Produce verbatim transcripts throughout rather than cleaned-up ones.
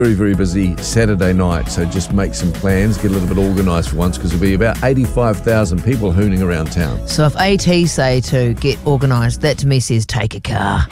Very, very busy Saturday night, so just make some plans, get a little bit organised for once, because there'll be about eighty-five thousand people hooning around town. So if AT say to get organised, that to me says take a car.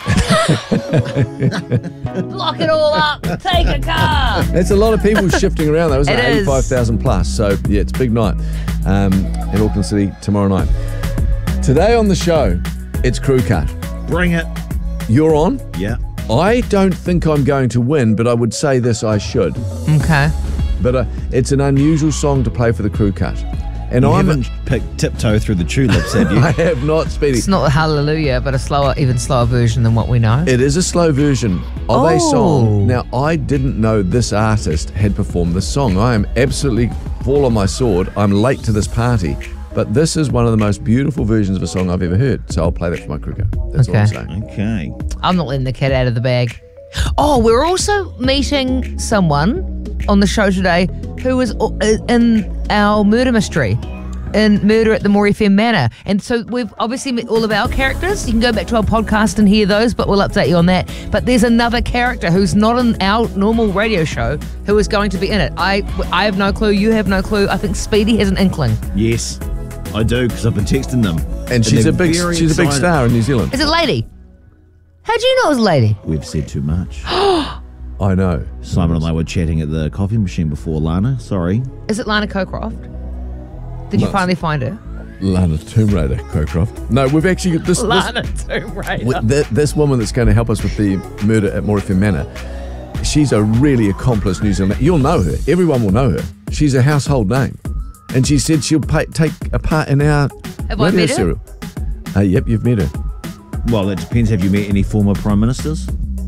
Lock it all up, take a car. That's a lot of people shifting around though, isn't it? It is. eighty-five thousand plus, so yeah, it's a big night um, in Auckland City tomorrow night. Today on the show, it's Crew Cut. Bring it. You're on? Yeah. I don't think I'm going to win, but I would say this, I should. Okay. But uh, it's an unusual song to play for the Crew Cut. And You I'm haven't picked Tiptoe Through the Tulips, have you? I have not, Speedy. It's not the Hallelujah, but a slower, even slower version than what we know. It is a slow version of a Oh. song. Now, I didn't know this artist had performed this song. I am absolutely fall on my sword. I'm late to this party. But this is one of the most beautiful versions of a song I've ever heard. So I'll play that for my crew cut. That's all I'm Okay. saying. Okay. I'm not letting the cat out of the bag. Oh, we're also meeting someone on the show today who was in our murder mystery, in Murder at the More F M Manor. And so we've obviously met all of our characters. You can go back to our podcast and hear those, but we'll update you on that. But there's another character who's not in our normal radio show who is going to be in it. I, I have no clue. You have no clue. I think Speedy has an inkling. Yes, I do, because I've been texting them. And she's they're a big very she's a big excited. star in New Zealand. Is it Lady? How'd you know it was Lady? We've said too much. I know. Simon and I were chatting at the coffee machine before, Lana. Sorry. Is it Lana Cocroft? Did you No. finally find her? Lana Tomb Raider, Crowcroft. No, we've actually got this, this, Lana Tomb Raider. with th- this woman that's going to help us with the Murder at More F M Manor. She's a really accomplished New Zealand. You'll know her. Everyone will know her. She's a household name. And she said she'll pay, take a part in our Have I radio met her? serial. Uh, yep, you've met her. Well, it depends. Have you met any former prime ministers?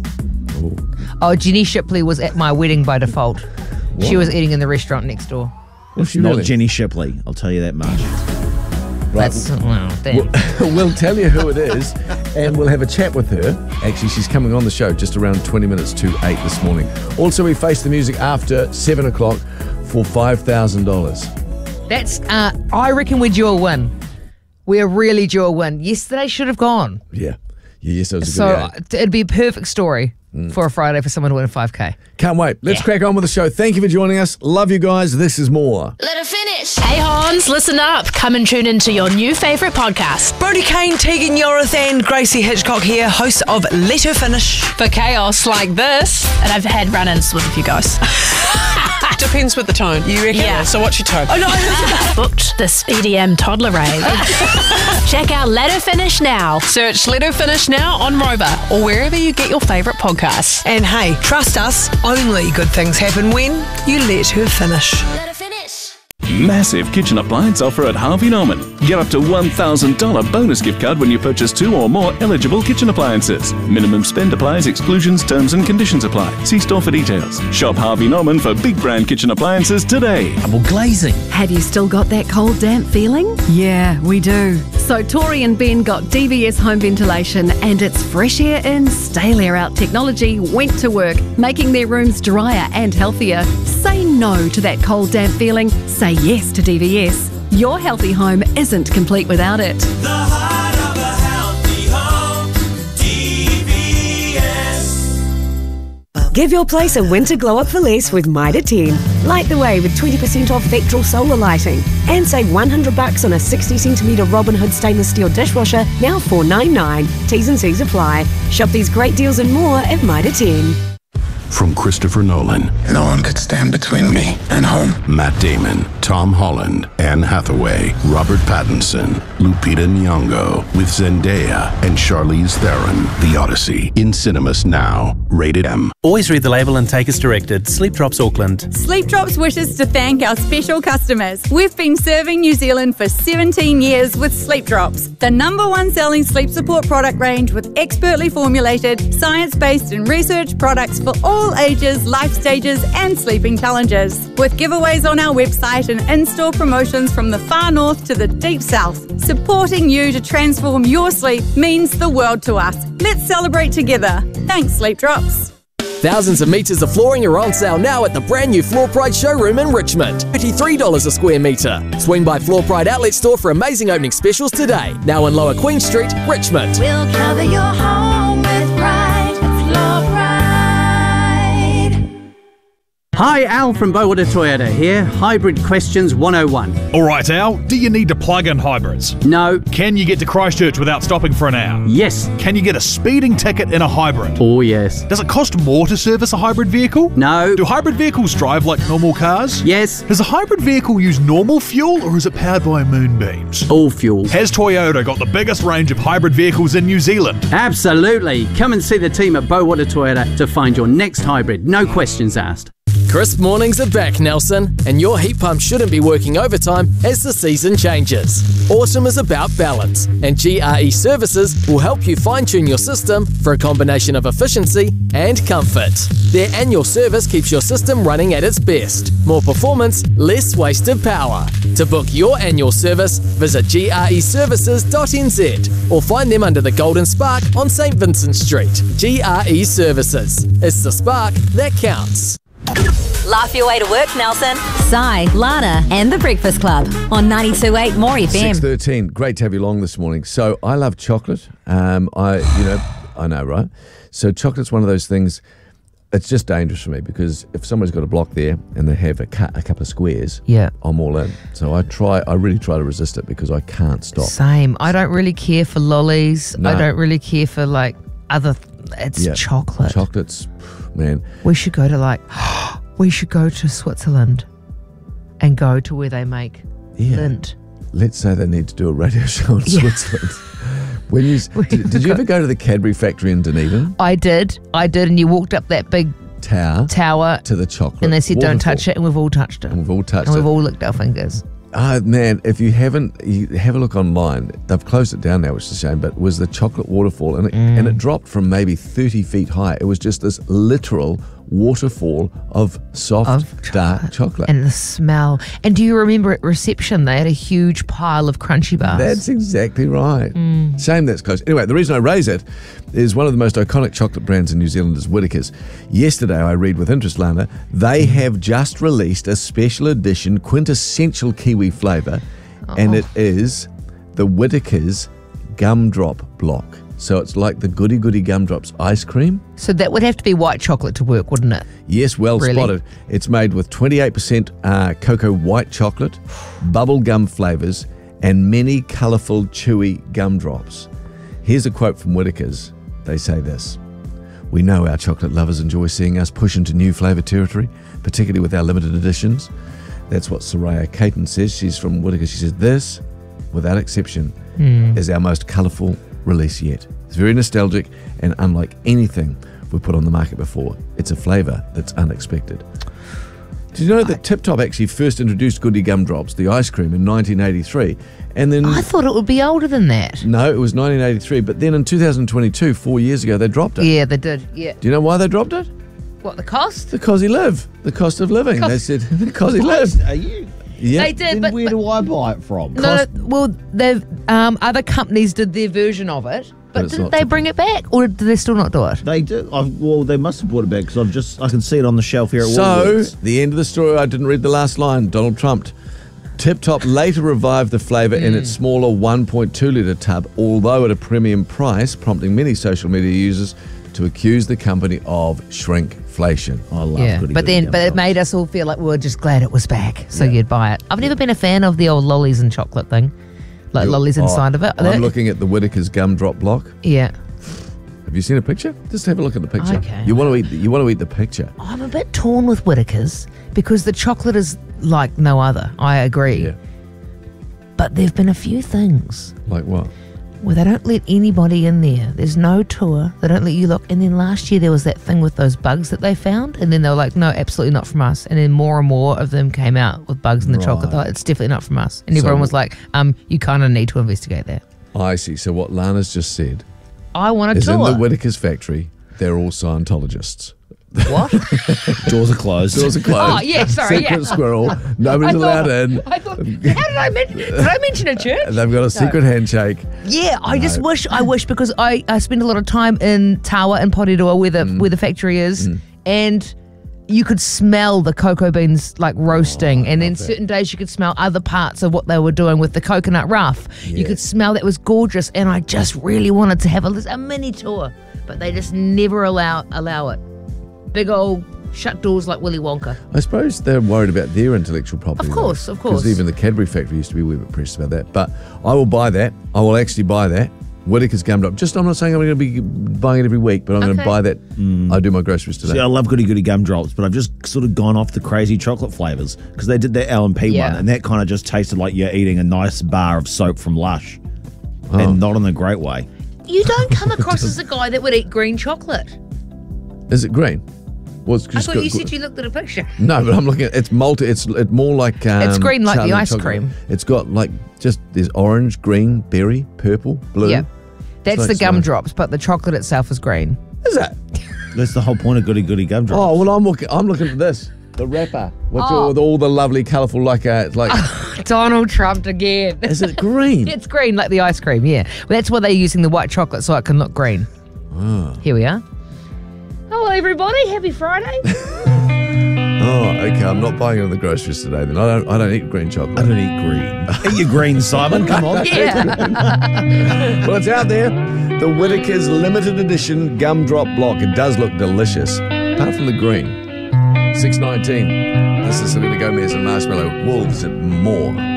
Oh, Jenny Shipley was at my wedding by default. She was eating in the restaurant next door. Was she Not really? Jenny Shipley, I'll tell you that much. Right. That's, well, damn. We'll, we'll tell you who it is, and we'll have a chat with her. Actually, she's coming on the show just around twenty minutes to eight this morning. Also, we face the music after seven o'clock for five thousand dollars. That's, uh, I reckon we're due a win. We're really due a win. Yesterday should have gone. Yeah. Yeah, yes, that was a So good uh, game. it'd be a perfect story for a Friday for someone to win five K. Can't wait. Let's Yeah. crack on with the show. Thank you for joining us. Love you guys. This is more. Let her finish. Hey Hans, listen up. Come and tune into your new favourite podcast. Brody Kane, Tegan Yorathan, Gracie Hitchcock here, hosts of Let Her Finish. For chaos like this. And I've had run-ins with a few guys. Depends with the tone. You reckon? Yeah. So what's your tone? Oh no, booked this E D M toddler rave. Check out Let Her Finish now. Search Let Her Finish now on Rover or wherever you get your favourite podcasts. And hey, trust us, only good things happen when you let her finish. Let her finish. Massive kitchen appliance offer at Harvey Norman. Get up to one thousand dollars bonus gift card when you purchase two or more eligible kitchen appliances. Minimum spend applies, exclusions, terms and conditions apply. See store for details. Shop Harvey Norman for big brand kitchen appliances today. Double glazing. Have you still got that cold, damp feeling? Yeah, we do. So Tori and Ben got D V S Home Ventilation, and its fresh air in, stale air out technology went to work, making their rooms drier and healthier. Say no to that cold, damp feeling. Say yes to D V S. Your healthy home isn't complete without it. The heart of a healthy home, D V S. Give your place a winter glow up for less with Mitre ten. Light the way with twenty percent off Vectral solar lighting. And save one hundred bucks on a sixty centimetre Robin Hood stainless steel dishwasher, now four ninety-nine. T's and C's apply. Shop these great deals and more at Mitre ten. From Christopher Nolan. No one could stand between me and home. Matt Damon, Tom Holland, Anne Hathaway, Robert Pattinson, Lupita Nyong'o, with Zendaya and Charlize Theron. The Odyssey, in cinemas now. Rated M. Always read the label and take as directed. Sleep Drops Auckland. Sleep Drops wishes to thank our special customers. We've been serving New Zealand for seventeen years with Sleep Drops, the number one selling sleep support product range with expertly formulated, science-based and research products for all ages, life stages and sleeping challenges. With giveaways on our website and in-store promotions from the far north to the deep south, supporting you to transform your sleep means the world to us. Let's celebrate together. Thanks, Sleep Drops. Thousands of metres of flooring are on sale now at the brand new Floor Pride showroom in Richmond. thirty-three dollars a square metre. Swing by Floor Pride Outlet Store for amazing opening specials today. Now in Lower Queen Street, Richmond. We'll cover your home with pride. Floor Pride. Hi, Al from Bowater Toyota here. Hybrid Questions one oh one. All right, Al, do you need to plug in hybrids? No. Can you get to Christchurch without stopping for an hour? Yes. Can you get a speeding ticket in a hybrid? Oh, yes. Does it cost more to service a hybrid vehicle? No. Do hybrid vehicles drive like normal cars? Yes. Does a hybrid vehicle use normal fuel or is it powered by moonbeams? All fuel. Has Toyota got the biggest range of hybrid vehicles in New Zealand? Absolutely. Come and see the team at Bowater Toyota to find your next hybrid. No questions asked. Crisp mornings are back, Nelson, and your heat pump shouldn't be working overtime as the season changes. Autumn is about balance, and G R E Services will help you fine-tune your system for a combination of efficiency and comfort. Their annual service keeps your system running at its best. More performance, less wasted power. To book your annual service, visit G R E services dot n z or find them under the Golden Spark on St Vincent Street. G R E Services. It's the spark that counts. Laugh your way to work, Nelson. Si, Lana, and The Breakfast Club on ninety-two point eight More F M. six thirteen. Great to have you along this morning. So I love chocolate. Um, I, you know, I know, right? So chocolate's one of those things. It's just dangerous for me because if somebody's got a block there and they have a, cut, a couple of squares, yeah, I'm all in. So I try. I really try to resist it because I can't stop. Same. I don't really care for lollies. No. I don't really care for like other. It's Yeah. chocolate. Chocolates, man. We should go to like. We should go to Switzerland and go to where they make Yeah. Lindt. Let's say they need to do a radio show in Yeah. Switzerland. When you did, did you ever go to the Cadbury factory in Dunedin? I did. I did. And you walked up that big Tower tower to the chocolate. and they said, don't waterfall. touch it. And we've all touched it. And we've all touched and we've it. all licked our fingers. Ah, man, if you haven't, you have a look online. They've closed it down now, which is a shame, but it was the chocolate waterfall, and it, Mm. and it dropped from maybe thirty feet high. It was just this literal waterfall of soft, dark chocolate. And the smell. And do you remember at reception, they had a huge pile of crunchy bars? That's exactly right. Mm. Shame that's close. Anyway, the reason I raise it is one of the most iconic chocolate brands in New Zealand is Whittaker's. Yesterday, I read with interest, Lana, they have just released a special edition quintessential Kiwi flavour, and Oh. it is the Whittaker's Gumdrop Block. So it's like the Goody Goody Gumdrops ice cream. So that would have to be white chocolate to work, wouldn't it? Yes, well Really? spotted. It's made with twenty-eight percent uh, cocoa white chocolate, bubble gum flavours, and many colourful, chewy gumdrops. Here's a quote from Whittaker's. They say this: "We know our chocolate lovers enjoy seeing us push into new flavour territory, particularly with our limited editions." That's what Soraya Caton says. She's from Whittaker. She says, "This, without exception, Mm. is our most colourful release yet. It's very nostalgic and unlike anything we've put on the market before. It's a flavour that's unexpected." Did you know that Tip Top actually first introduced Goody Gumdrops, the ice cream, in nineteen eighty-three? And then I thought it would be older than that. no, it was nineteen eighty-three. But then in two thousand twenty-two, four years ago, they dropped it. Yeah, they did. Yeah. Do you know why they dropped it? What, the cost? The Cosy Live, the cost of living. Cost- They said the Cosy Live. Are you? Yeah. They did, Then but where do I buy it from? no, no, well, they've um, other companies did their version of it, But but it's didn't not they Tip bring it back, or did they still not do it? They do. I've, well, they must have brought it back because I've just I can see it on the shelf here at So, Woolworths. the end of the story, I didn't read the last line. Donald Trump. Tip Top later revived the flavour in its smaller one point two litre tub, although at a premium price, prompting many social media users to accuse the company of shrinkflation. I love Yeah, but then, but it made us all feel like we were just glad it was back, so you'd buy it. I've never been a fan of the old lollies and chocolate thing, like lollies inside of it. I'm That- looking at the Whittaker's Gumdrop Block. yeah, Have you seen a picture? Just have a look at the picture. Okay. You want to eat. The, you want to eat the picture. I'm a bit torn with Whittaker's because the chocolate is like no other. I agree. Yeah. But there've been a few things Like what? where they don't let anybody in there. There's no tour. They don't let you look. And then last year there was that thing with those bugs that they found, and then they were like, "No, absolutely not from us." And then more and more of them came out with bugs in the chocolate. Right. They're like, "It's definitely not from us." And So everyone was what- like, "Um, you kind of need to investigate that." I see. So what Lana's just said I want a is in the tour. Whittaker's factory. They're all Scientologists. What? Doors are closed. Doors are closed. Oh, yeah, sorry, Secret yeah. squirrel. Nobody's I allowed thought- in. I thought, how did I mention? Did I mention a church? They've got a No. secret handshake. Yeah, I just No. wish I wish because I, I spend a lot of time in Tawa and Porirua where the Mm. where the factory is, and you could smell the cocoa beans like roasting, and then certain days you could smell other parts of what they were doing with the coconut rough. You could smell that was gorgeous, and I just really wanted to have a, a mini tour, but they just never allow allow it. Big old shut doors like Willy Wonka. I suppose they're worried about their intellectual property. Of course, though, of course. Because even the Cadbury factory used to be a wee bit precious about that. But I will buy that. I will actually buy that. Whittaker's Gumdrop. Just, I'm not saying I'm going to be buying it every week, but I'm going to Okay. buy that. I do my groceries today. See, I love Goody Goody Gumdrops, but I've just sort of gone off the crazy chocolate flavours because they did that L and P Yeah. one, and that kind of just tasted like you're eating a nice bar of soap from Lush, Oh. and not in a great way. You don't come across as a guy that would eat green chocolate. Is it green? Well, it's I just thought got- you said you looked at a picture. No, but I'm looking at it's multi. It's it's more like um, It's green like the Charlie ice chocolate. cream. It's got like just there's orange, green, berry, purple, blue. Yeah. That's It's the like gumdrops, but the chocolate itself is green. Is that? That's the whole point of Goody Goody Gumdrops. Oh well, I'm looking. I'm looking at this. The wrapper, which Oh. are with all the lovely, colourful, like uh, it's like. Donald Trump again. Is it green? It's green like the ice cream, yeah. Well, that's why they're using the white chocolate so it can look green. Oh. Here we are. Hello, everybody. Happy Friday. Oh, okay. I'm not buying it in the groceries today. Then I don't. I don't eat green chocolate. I don't eat green. Eat your green, Simon. Come on. Yeah. Well, it's out there. The Whittaker's limited edition gumdrop block. It does look delicious, apart from the green. six nineteen. This is Selena Gomez and Marshmallow Wolves at More.